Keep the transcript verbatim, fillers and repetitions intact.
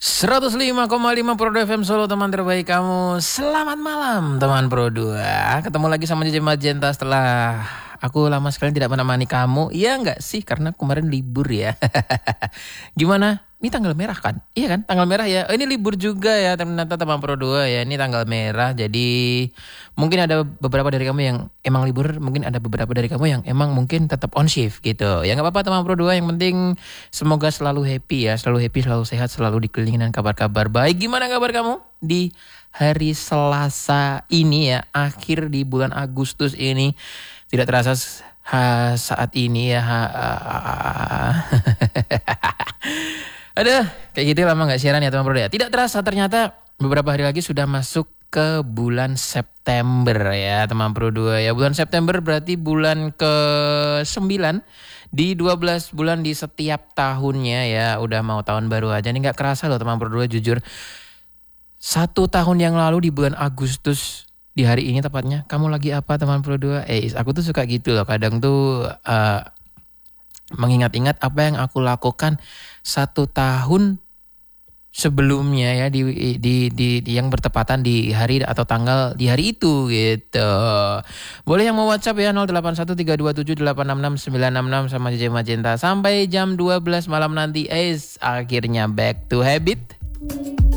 seratus lima koma lima Pro dua F M Solo, teman terbaik kamu. Selamat malam teman Pro dua. Ketemu lagi sama J J Magenta setelah aku lama sekali tidak menemani kamu. Iya enggak sih, karena kemarin libur ya. Gimana? Ini tanggal merah kan? Iya kan? Tanggal merah ya. Oh, ini libur juga ya ternyata teman Pro dua ya. Ini tanggal merah. Jadi mungkin ada beberapa dari kamu yang emang libur, mungkin ada beberapa dari kamu yang emang mungkin tetap on shift gitu. Ya enggak apa-apa teman Pro dua, yang penting semoga selalu happy ya, selalu happy, selalu sehat, selalu dikelilingi dengan kabar-kabar baik. Gimana kabar kamu di hari Selasa ini ya, akhir di bulan Agustus ini? Tidak terasa ha, saat ini ya. Ha, ha, ha. Aduh, kayak gitu lama gak siaran ya teman Pro ya. Tidak terasa ternyata beberapa hari lagi sudah masuk ke bulan September ya teman Pro dua ya. Bulan September berarti bulan ke sembilan di dua belas bulan di setiap tahunnya ya. Udah mau tahun baru aja nih, gak kerasa loh teman Pro dua, jujur. Satu tahun yang lalu di bulan Agustus, di hari ini tepatnya, kamu lagi apa teman Pro dua? Eh, aku tuh suka gitu loh. Kadang tuh uh, mengingat-ingat apa yang aku lakukan satu tahun sebelumnya ya, di, di di di yang bertepatan di hari atau tanggal di hari itu gitu. Boleh yang mau WhatsApp ya nol delapan satu tiga dua tujuh delapan enam enam sembilan enam enam sama J J Magenta sampai jam dua belas malam nanti. Eh, akhirnya back to habit.